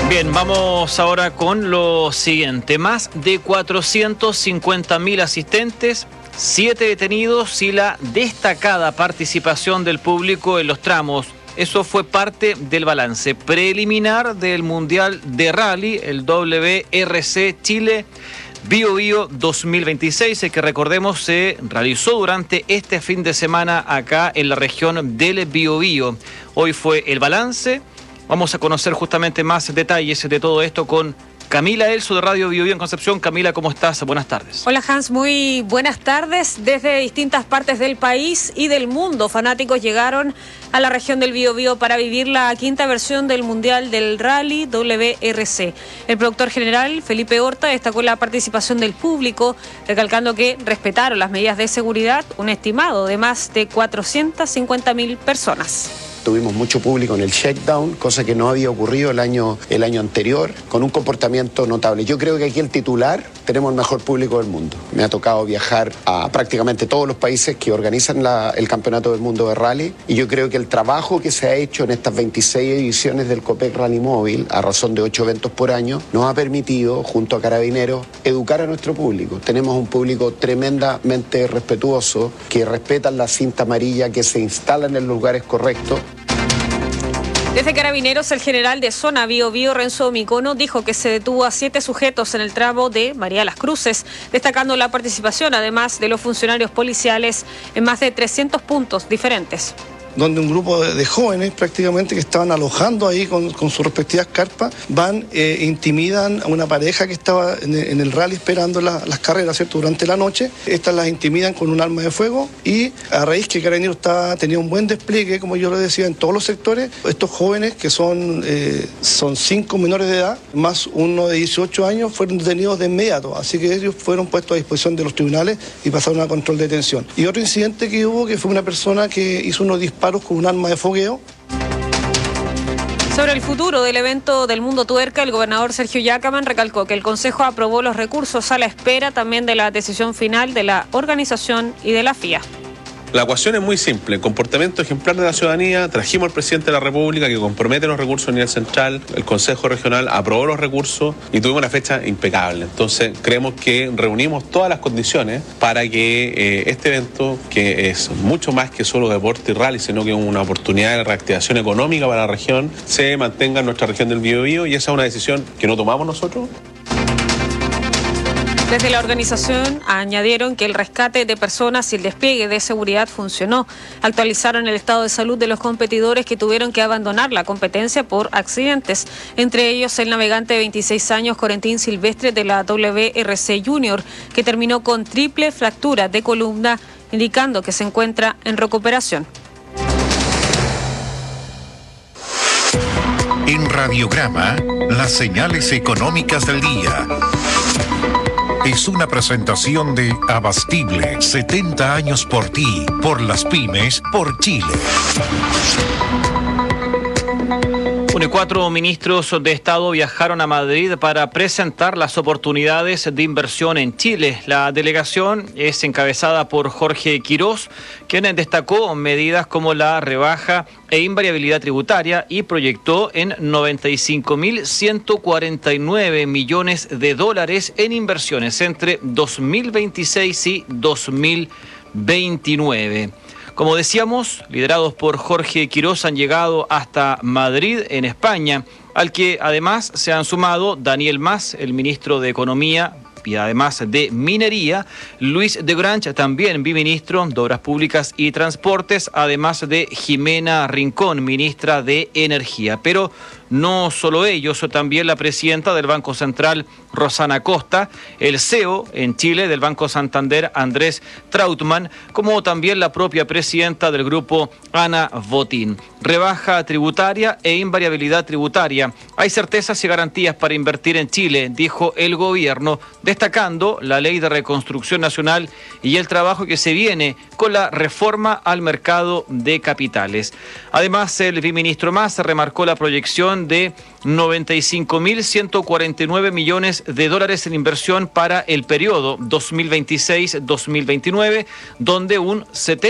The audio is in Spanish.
Bien, vamos ahora con lo siguiente. Más de 450.000 asistentes, 7 detenidos y la destacada participación del público en los tramos. Eso fue parte del balance preliminar del Mundial de Rally, el WRC Chile Bio Bio 2026, el que recordemos se realizó durante este fin de semana acá en la región del Biobío. Hoy fue el balance. Vamos a conocer justamente más detalles de todo esto con Camila Elso de Radio Biobío en Concepción. Camila, ¿cómo estás? Buenas tardes. Hola Hans, muy buenas tardes. Desde distintas partes del país y del mundo, fanáticos llegaron a la región del Biobío para vivir la quinta versión del Mundial del Rally WRC. El productor general, Felipe Horta, destacó la participación del público, recalcando que respetaron las medidas de seguridad, un estimado de más de 450.000 personas. Tuvimos mucho público en el shakedown, cosa que no había ocurrido el año anterior, con un comportamiento notable. Yo creo que aquí el titular, tenemos el mejor público del mundo. Me ha tocado viajar a prácticamente todos los países que organizan el Campeonato del Mundo de Rally, y yo creo que el trabajo que se ha hecho en estas 26 ediciones del Copec Rally Móvil, a razón de 8 eventos por año, nos ha permitido, junto a Carabineros, educar a nuestro público. Tenemos un público tremendamente respetuoso, que respetan la cinta amarilla, que se instalan en los lugares correctos. Desde Carabineros, el general de zona Biobío, Renzo Micono, dijo que se detuvo a 7 sujetos en el tramo de María Las Cruces, destacando la participación, además de los funcionarios policiales, en más de 300 puntos diferentes. Donde un grupo de jóvenes prácticamente que estaban alojando ahí con sus respectivas carpas, van e intimidan a una pareja que estaba en el rally esperando las carreras, ¿cierto?, durante la noche. Estas las intimidan con un arma de fuego, y a raíz que Carabineros tenía un buen despliegue, como yo lo decía, en todos los sectores, estos jóvenes, que son 5 menores de edad, más uno de 18 años, fueron detenidos de inmediato. Así que ellos fueron puestos a disposición de los tribunales y pasaron a control de detención. Y otro incidente que hubo, que fue una persona que hizo unos disparos con un arma de fogueo. Sobre el futuro del evento del Mundo Tuerca, el gobernador Sergio Yacamán recalcó que el Consejo aprobó los recursos a la espera también de la decisión final de la organización y de la FIA. La ecuación es muy simple: comportamiento ejemplar de la ciudadanía. Trajimos al presidente de la República, que compromete los recursos a nivel central. El Consejo Regional aprobó los recursos y tuvimos una fecha impecable. Entonces creemos que reunimos todas las condiciones para que este evento, que es mucho más que solo deporte y rally, sino que es una oportunidad de reactivación económica para la región, se mantenga en nuestra región del Biobío, y esa es una decisión que no tomamos nosotros. Desde la organización añadieron que el rescate de personas y el despliegue de seguridad funcionó. Actualizaron el estado de salud de los competidores que tuvieron que abandonar la competencia por accidentes. Entre ellos el navegante de 26 años, Corentín Silvestre, de la WRC Junior, que terminó con triple fractura de columna, indicando que se encuentra en recuperación. En Radiograma, las señales económicas del día. Es una presentación de Abastible, 70 años por ti, por las pymes, por Chile. 4 ministros de Estado viajaron a Madrid para presentar las oportunidades de inversión en Chile. La delegación es encabezada por Jorge Quirós, quien destacó medidas como la rebaja e invariabilidad tributaria y proyectó en 95.149 millones de dólares en inversiones entre 2026 y 2029. Como decíamos, liderados por Jorge Quirós, han llegado hasta Madrid, en España, al que además se han sumado Daniel Mas, el ministro de Economía, y además de Minería, Luis de Granch, también biministro de Obras Públicas y Transportes, además de Jimena Rincón, ministra de Energía. Pero no solo ellos, también la presidenta del Banco Central, Rosana Costa, el CEO en Chile del Banco Santander, Andrés Trautmann, como también la propia presidenta del grupo, Ana Botín. Rebaja tributaria e invariabilidad tributaria. Hay certezas y garantías para invertir en Chile, dijo el gobierno, destacando la Ley de Reconstrucción Nacional y el trabajo que se viene con la reforma al mercado de capitales. Además, el viceministro Mas remarcó la proyección de 95.149 millones de dólares en inversión para el periodo 2026-2029, donde un 70%